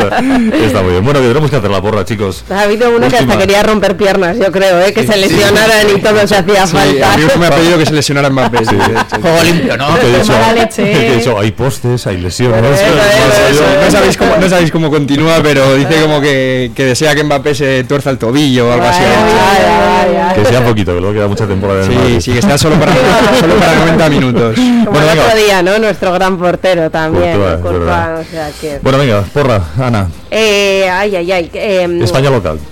Está muy bien. Bueno, que tenemos que hacer la porra, chicos. Ha habido uno que hasta quería romper piernas, yo creo, que se lesionaran y todo se hacía falta. A mí me ha pedido que se lesionara Mbappé. Juego limpio, ¿no? Que he dicho, hay postes, hay lesiones. No sabéis cómo continúa, pero dice como que desea que Mbappé se tuerza el tobillo o algo así. Que sea poquito, que luego queda mucha temporada. Sí, que está solo para 90 minutos. Como el otro día, ¿no? Nuestro gran portero también. Courtois, o sea que... Bueno, venga, porra, Ana. España local.